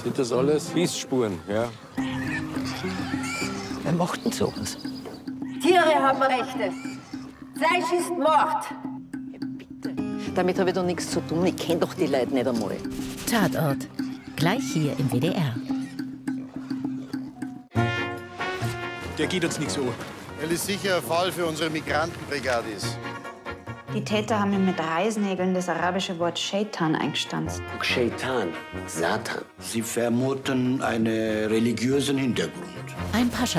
Sind das alles Bissspuren, ja? Wer macht denn sowas? Tiere haben Rechte. Fleisch ist Mord. Damit habe ich doch nichts zu tun. Ich kenne doch die Leute nicht einmal. Tatort. Gleich hier im WDR. Der geht uns nichts an. Weil es sicher ein Fall für unsere Migrantenbrigade ist. Die Täter haben ihm mit Reißnägeln das arabische Wort Shaitan eingestanzt. Shaitan, Satan. Sie vermuten einen religiösen Hintergrund. Ein Pascha